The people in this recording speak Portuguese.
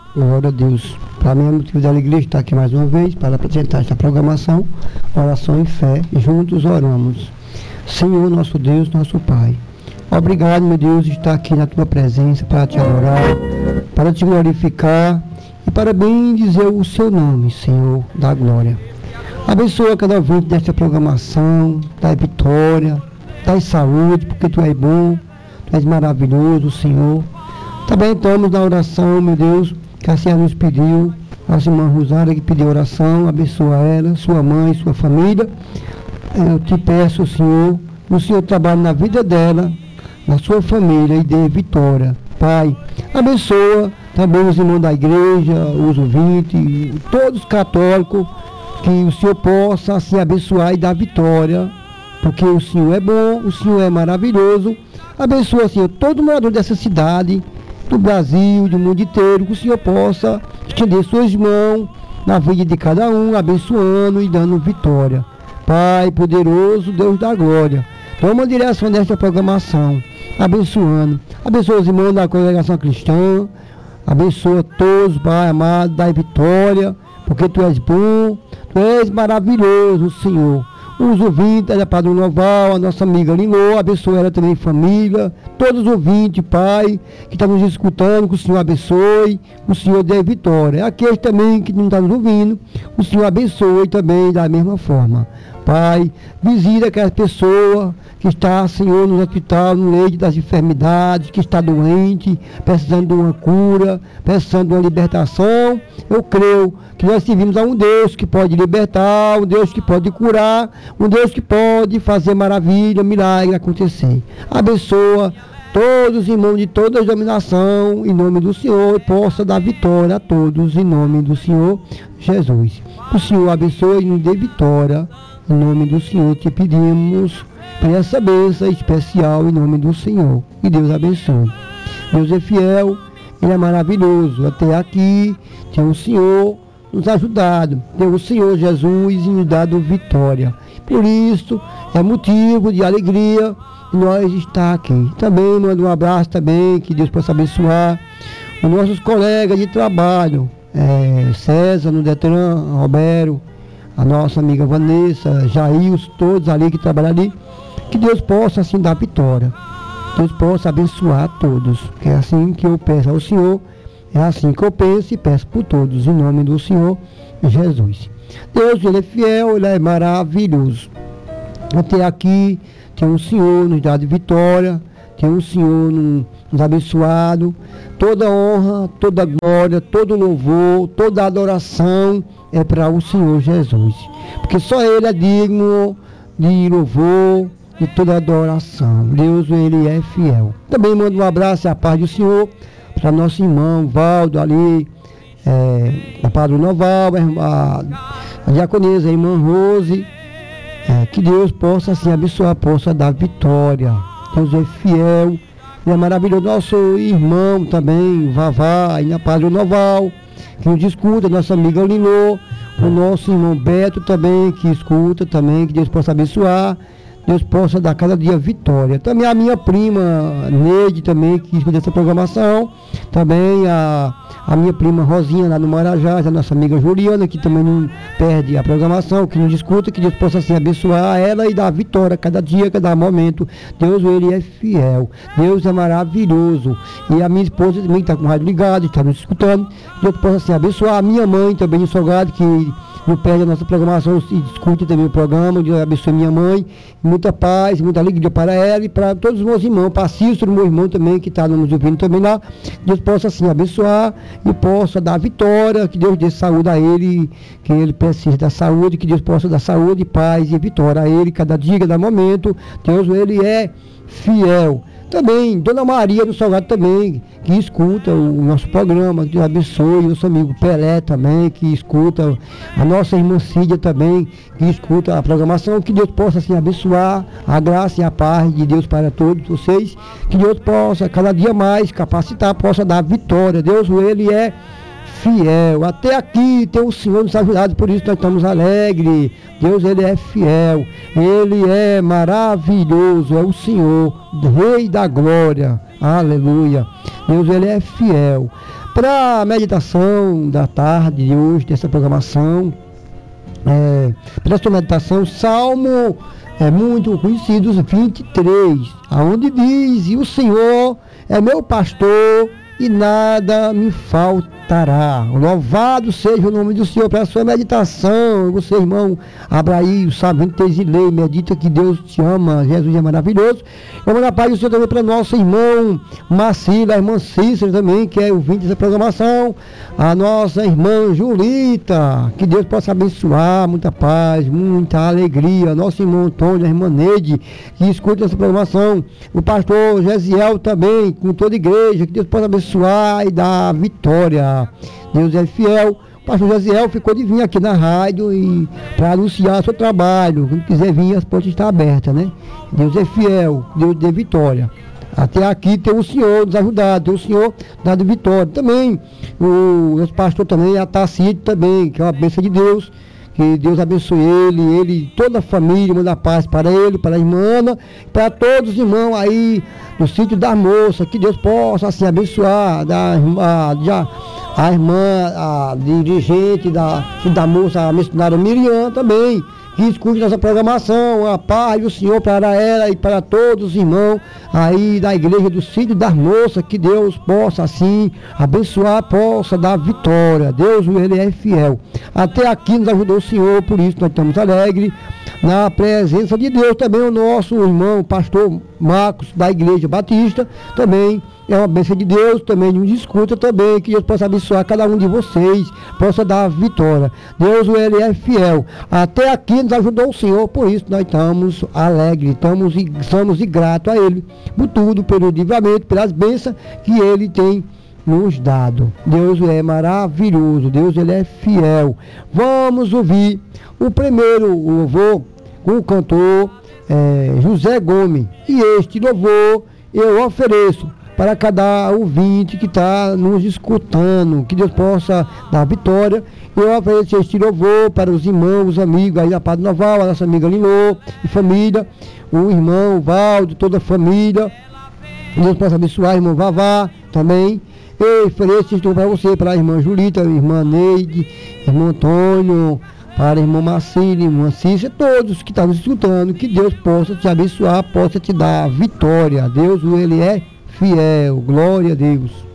Glória a Deus. Para mim é motivo de alegria estar aqui mais uma vez para apresentar esta programação, oração e fé. Juntos oramos. Senhor, nosso Deus, nosso Pai. Obrigado, meu Deus, de estar aqui na tua presença para te adorar, para te glorificar e para bem dizer o seu nome, Senhor, da glória. Abençoa cada ouvinte desta programação, dá vitória, dá saúde, porque tu és bom, tu és maravilhoso, Senhor. Também estamos na oração, meu Deus, que a Senhora nos pediu, a irmã Rosária que pediu oração, abençoa ela, sua mãe, sua família. Eu te peço, Senhor, o Senhor trabalhe na vida dela, na sua família e dê vitória. Pai, abençoa também os irmãos da igreja, os ouvintes, todos católicos, que o Senhor possa assim abençoar e dar vitória, porque o Senhor é bom, o Senhor é maravilhoso. Abençoa, Senhor, todo morador dessa cidade, do Brasil, do mundo inteiro, que o Senhor possa estender suas mãos na vida de cada um, abençoando e dando vitória. Pai poderoso, Deus da glória, toma a direção desta programação, abençoando. Abençoa os irmãos da congregação cristã, abençoa todos, Pai amado, dá vitória, porque tu és bom, tu és maravilhoso, Senhor. Os ouvintes da Padre Noval, a nossa amiga Linô, abençoa ela também, família, todos os ouvintes, Pai, que estão nos escutando, que o Senhor abençoe, o Senhor dê vitória. Aqueles também que não estão nos ouvindo, o Senhor abençoe também da mesma forma. Pai, visita aquela pessoa que está, Senhor, no hospital, no leito das enfermidades, que está doente, precisando de uma cura, precisando de uma libertação. Eu creio que nós servimos a um Deus que pode libertar, um Deus que pode curar, um Deus que pode fazer maravilha, milagre acontecer. Abençoa todos os irmãos de toda a dominação, em nome do Senhor, e possa dar vitória a todos, em nome do Senhor Jesus. O Senhor abençoe e nos dê vitória. Em nome do Senhor te pedimos por essa bênção especial em nome do Senhor. E Deus abençoe. Deus é fiel, Ele é maravilhoso. Até aqui tem o Senhor nos ajudado. Tem o Senhor Jesus e nos dado vitória. Por isso é motivo de alegria nós estar aqui. Também mando um abraço também, que Deus possa abençoar os nossos colegas de trabalho. César no Detran, Roberto, a nossa amiga Vanessa, Jair, todos ali que trabalham ali, que Deus possa assim dar vitória, Deus possa abençoar todos, que é assim que eu peço ao Senhor, é assim que eu penso e peço por todos, em nome do Senhor Jesus. Deus, Ele é fiel, Ele é maravilhoso. Até aqui tem o Senhor nos dado vitória, tem o Senhor nos abençoado, toda honra, toda glória, todo louvor, toda adoração é para o Senhor Jesus, porque só Ele é digno de louvor, de toda adoração. Deus, Ele é fiel. Também mando um abraço e a paz do Senhor para nosso irmão Valdo ali, da Padre Noval, a diaconisa, a irmã Rose, que Deus possa assim abençoar, possa dar vitória. Deus é fiel, Ele é maravilhoso. Nosso irmão também, Vavá, e na Padre Noval, que nos escuta, nossa amiga Linô, o nosso irmão Beto também, que escuta também, que Deus possa abençoar, Deus possa dar cada dia vitória. Também a minha prima Neide também, que escuta essa programação, também a minha prima Rosinha lá no Marajá, a nossa amiga Juliana, que também não perde a programação, que nos escuta, que Deus possa assim abençoar ela e dar vitória cada dia, cada momento. Deus, Ele é fiel, Deus é maravilhoso. E a minha esposa também está com o rádio ligado, está nos escutando, que Deus possa assim abençoar a minha mãe também em Salgado, que não perde a nossa programação e discute também o programa. Deus abençoe minha mãe, muita paz, muita alegria para ela e para todos os meus irmãos, para Cícero, meu irmão também, que está nos ouvindo também lá. Deus possa assim abençoar e possa dar vitória, que Deus dê saúde a ele, que ele precisa da saúde, que Deus possa dar saúde, paz e vitória a ele, cada dia, cada momento. Deus, Ele é fiel. Também, Dona Maria do Salgado também, que escuta o nosso programa, que Deus abençoe, nosso amigo Pelé também, que escuta, a nossa irmã Cídia também, que escuta a programação, que Deus possa assim abençoar a graça e a paz de Deus para todos vocês, que Deus possa cada dia mais capacitar, possa dar vitória. Deus, Ele é fiel. Até aqui tem o Senhor nos ajudado, por isso nós estamos alegres. Deus, Ele é fiel, Ele é maravilhoso, é o Senhor, Rei da glória, aleluia. Deus, Ele é fiel. Para a meditação da tarde de hoje, dessa programação, para a sua meditação, Salmo muito conhecido, 23, aonde diz: e o Senhor é meu pastor e nada me faltará. Louvado seja o nome do Senhor. Para a sua meditação, você, irmão, abra aí o Salmo 23 e leia, medita que Deus te ama, Jesus é maravilhoso. Vamos na paz do Senhor também para nosso irmão Marcila, a irmã Cícera também, que é ouvinte dessa programação, a nossa irmã Julita, que Deus possa abençoar, muita paz, muita alegria, nosso irmão Antônio, a irmã Neide, que escuta essa programação, o pastor Gesiel também, com toda a igreja, que Deus possa abençoar e dar vitória. Deus é fiel. O pastor Gesiel ficou de vir aqui na rádio e para anunciar seu trabalho. Quando quiser vir, as portas estão abertas, né? Deus é fiel, Deus dê vitória. Até aqui tem o Senhor nos ajudado, tem o Senhor dado vitória. Também, o nosso pastor também, a Tacílio também, que é uma bênção de Deus. Que Deus abençoe ele, toda a família, manda paz para ele, para a irmã Ana, para todos os irmãos aí no sítio da moça, que Deus possa assim abençoar a irmã, a dirigente da moça, a missionária Miriam também, que escute nossa programação, a paz do Senhor para ela e para todos os irmãos aí da igreja do sítio das moças, que Deus possa assim abençoar, possa dar vitória. Deus, ele é fiel. Até aqui nos ajudou o Senhor, por isso nós estamos alegres na presença de Deus. Também o nosso irmão, pastor Marcos, da Igreja Batista, também é uma bênção de Deus, também nos escuta também, que Deus possa abençoar cada um de vocês, possa dar vitória. Deus, ele é fiel. Até aqui nos ajudou o Senhor, por isso nós estamos alegres, somos gratos a Ele, por tudo, pelo livramento, pelas bênçãos que Ele tem nos dado. Deus é maravilhoso, Deus ele é fiel. Vamos ouvir o primeiro louvor com o cantor José Gomes. E este louvor eu ofereço para cada ouvinte que está nos escutando, que Deus possa dar vitória. Eu ofereço este louvor para os irmãos, os amigos aí da Padre Noval, a nossa amiga Lilô e família, o irmão Valdo, toda a família. Que Deus possa abençoar, irmão Vavá também. Eu ofereço este para você, para a irmã Julita, a irmã Neide, irmão Antônio, para a irmã Marcília, irmã Cícera, todos que estão nos escutando, que Deus possa te abençoar, possa te dar vitória. Deus, ele é fiel. Glória a Deus.